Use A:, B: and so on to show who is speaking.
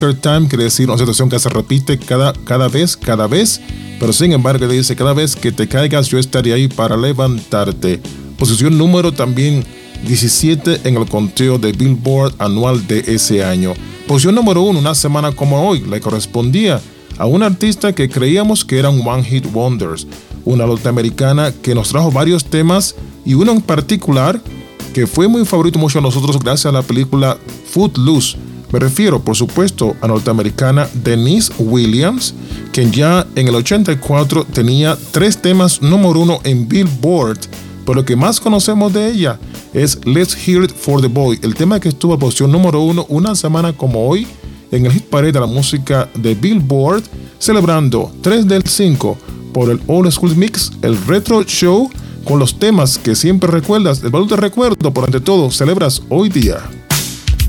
A: time quiere decir una situación que se repite cada vez, pero sin embargo dice cada vez que te caigas yo estaré ahí para levantarte. Posición número también 17 en el conteo de Billboard anual de ese año. Posición número 1, una semana como hoy, le correspondía a una artista que creíamos que eran One Hit Wonders, una norteamericana que nos trajo varios temas y uno en particular que fue muy favorito mucho a nosotros gracias a la película Footloose. Me refiero, por supuesto, a norteamericana Denise Williams, quien ya en el 84 tenía 3 temas número 1 en Billboard, pero lo que más conocemos de ella es Let's Hear It for the Boy, el tema que estuvo en posición número 1 una semana como hoy en el hit parade de la música de Billboard, celebrando 3 del 5 por el Old School Mix, el Retro Show, con los temas que siempre recuerdas, el valor de recuerdo, por ante todo, celebras hoy día.